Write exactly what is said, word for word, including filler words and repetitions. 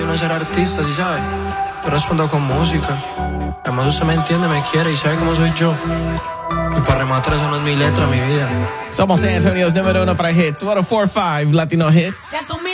no es ser artista, ¿sí sabes? Yo respondo con música. Además usted me entiende, me quiere y sabe cómo soy yo. Y para rematar, eso no es mi letra, mi vida. Somos San Antonio's número uno para hits. ciento cuatro punto cinco Latino Hits.